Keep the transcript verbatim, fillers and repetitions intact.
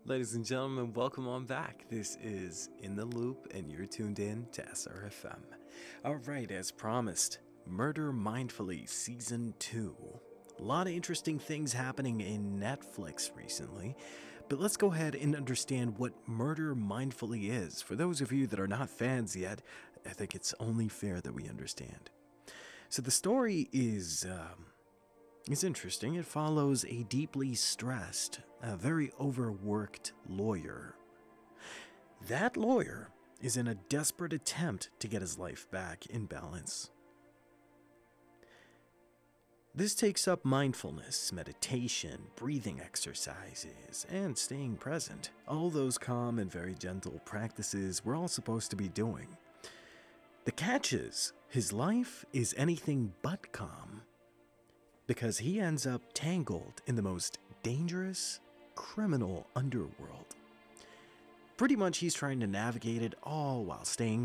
Ladies and gentlemen, welcome on back. This is In the Loop, and you're tuned in to S R F M. Alright, as promised, Murder Mindfully Season two. A lot of interesting things happening in Netflix recently, but let's go ahead and understand what Murder Mindfully is. For those of you that are not fans yet, I think it's only fair that we understand. So the story is... Um, It's interesting. It follows a deeply stressed, a very overworked lawyer. That lawyer is in a desperate attempt to get his life back in balance. This takes up mindfulness, meditation, breathing exercises, and staying present. All those calm and very gentle practices we're all supposed to be doing. The catch is, his life is anything but calm, because he ends up tangled in the most dangerous criminal underworld. Pretty much he's trying to navigate it all while staying